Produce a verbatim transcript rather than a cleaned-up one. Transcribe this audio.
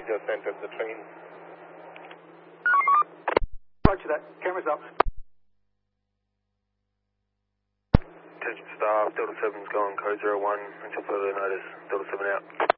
just entered the train. Roger that. Cameras up. Attention staff, Delta seven's gone, code zero one until further notice. Delta seven out.